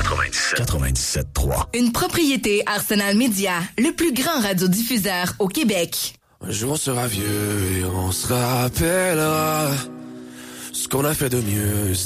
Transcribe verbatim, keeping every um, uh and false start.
quatre-vingt-dix-sept quatre-vingt-dix-sept trois. Une propriété Arsenal Media, le plus grand radiodiffuseur au Québec. Un jour on sera vieux et on se rappellera ce qu'on a fait de mieux.